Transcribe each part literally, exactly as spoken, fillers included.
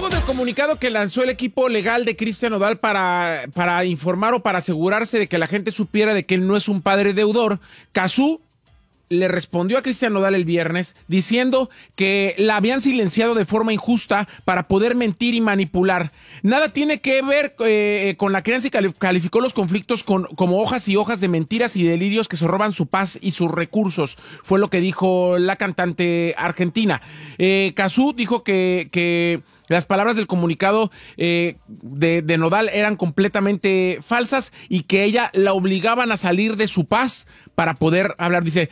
luego del comunicado que lanzó el equipo legal de Cristian Nodal para, para informar o para asegurarse de que la gente supiera de que él no es un padre deudor, Cazzu le respondió a Cristian Nodal el viernes diciendo que la habían silenciado de forma injusta para poder mentir y manipular. Nada tiene que ver eh, con la crianza y calificó los conflictos con, como hojas y hojas de mentiras y delirios que se roban su paz y sus recursos. Fue lo que dijo la cantante argentina. Eh, Cazzu dijo que... que las palabras del comunicado eh, de, de Nodal eran completamente falsas y que ella la obligaban a salir de su paz para poder hablar. Dice,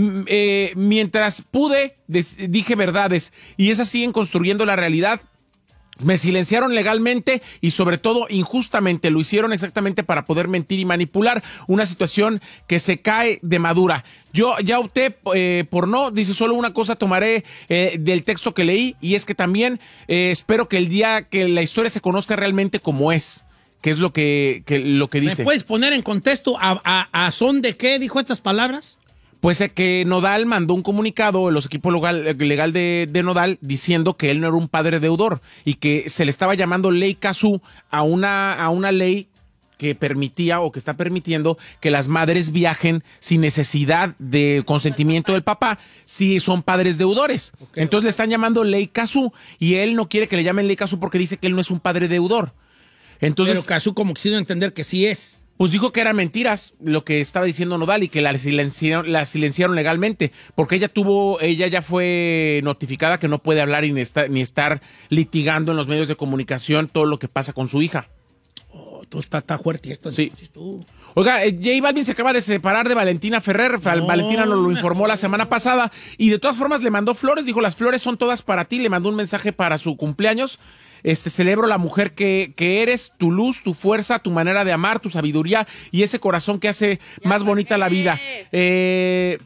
eh, mientras pude, dije verdades y esas siguen construyendo la realidad. Me silenciaron legalmente y sobre todo injustamente. Lo hicieron exactamente para poder mentir y manipular. Una situación que se cae de madura. Yo ya opté eh, por no. Dice, solo una cosa tomaré eh, del texto que leí y es que también eh, espero que el día que la historia se conozca realmente como es. Que es lo que, que, lo que dice. ¿Me puedes poner en contexto a, a, a son de qué dijo estas palabras? Pues es que Nodal mandó un comunicado, los equipos legal, legal de, de Nodal, diciendo que él no era un padre deudor y que se le estaba llamando ley Cazzu a una, a una ley que permitía o que está permitiendo que las madres viajen sin necesidad de consentimiento del papá si son padres deudores. Okay, Entonces okay. le están llamando ley Cazzu y él no quiere que le llamen ley Cazzu porque dice que él no es un padre deudor. Entonces, pero Cazzu como quisiera entender que sí es. Pues dijo que eran mentiras lo que estaba diciendo Nodal y que la silenciaron, la silenciaron legalmente, porque ella tuvo, ella ya fue notificada que no puede hablar ni estar, ni estar litigando en los medios de comunicación todo lo que pasa con su hija. Oh, tú está, está fuerte esto. Sí. Tú. Oiga, eh, J Balvin se acaba de separar de Valentina Ferrer. No, Valentina nos lo informó la semana pasada y de todas formas le mandó flores. Dijo, las flores son todas para ti. Le mandó un mensaje para su cumpleaños. Este, celebro la mujer que, que eres, tu luz, tu fuerza, tu manera de amar, tu sabiduría y ese corazón que hace ya más bonita la vida. Eh...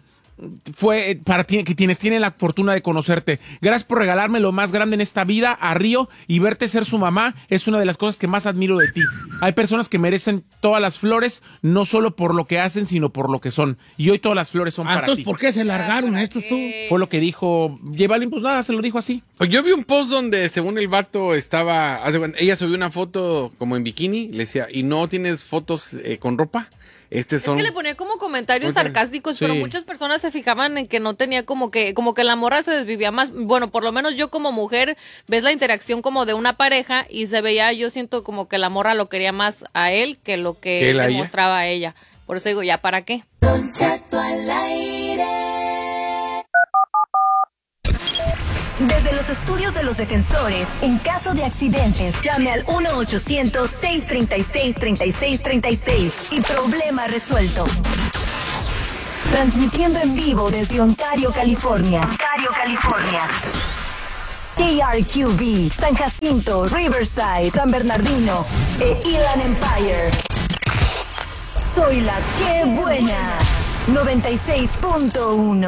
Fue para ti, que quienes tienen la fortuna de conocerte. Gracias por regalarme lo más grande en esta vida, a Río, y verte ser su mamá es una de las cosas que más admiro de ti. Hay personas que merecen todas las flores, no solo por lo que hacen, sino por lo que son. Y hoy todas las flores son ah, para entonces, ti. ¿Por qué se largaron a estos tú? Fue lo que dijo J Balvin, pues nada, se lo dijo así. Yo vi un post donde según el vato estaba, ella subió una foto como en bikini, le decía, ¿y no tienes fotos eh, con ropa? Este son... Es que le ponía como comentarios Muchas... sarcásticos, sí. pero muchas personas se fijaban en que no tenía como que, como que la morra se desvivía más. Bueno, por lo menos yo como mujer, ves la interacción como de una pareja y se veía, yo siento como que la morra lo quería más a él que lo que ¿Que le a mostraba a ella. Por eso digo, ¿ya para qué? Don Cheto al aire. Desde los estudios de los defensores, en caso de accidentes, llame al uno ochocientos, seiscientos treinta y seis, treinta y seis treinta y seis y problema resuelto. Transmitiendo en vivo desde Ontario, California. Ontario, California. K R Q V, San Jacinto, Riverside, San Bernardino e Inland Empire. Soy la que buena. noventa y seis punto uno.